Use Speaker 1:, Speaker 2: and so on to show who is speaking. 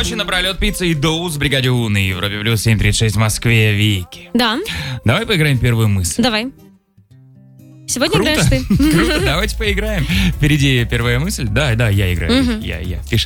Speaker 1: ночи напролет пицца и доус в бригаде У на Европе плюс 7:36 в Москве. Вики.
Speaker 2: Да.
Speaker 1: Давай поиграем в первую мысль.
Speaker 2: Давай. Сегодня
Speaker 1: Круто.
Speaker 2: играешь ты.
Speaker 1: Круто, давайте поиграем. Впереди первая мысль. Да, я играю. Я. Пиши.